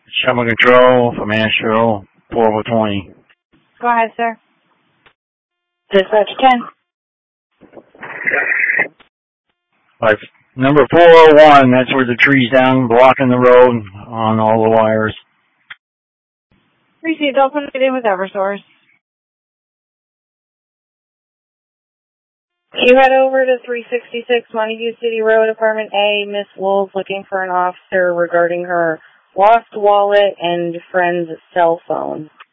Shelby Control from Asheville, 4020. Go ahead, sir. Dispatch 10. Like, number 401, that's where the tree's down, blocking the road on all the wires. Received, I'll put it in with Eversource. You head over to 366 Montague City Road, Apartment A. Miss Wolf looking for an officer regarding her lost wallet and friend's cell phone.